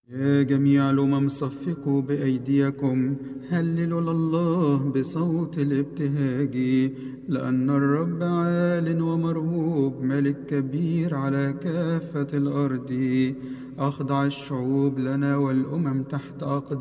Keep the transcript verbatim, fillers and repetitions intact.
يا جميع الأمم صفقوا بأيديكم، هللوا لله بصوت الابتهاج، لأن الرب عال ومرهوب، ملك كبير على كافة الأرض. أخضع الشعوب لنا والأمم تحت أقدامنا.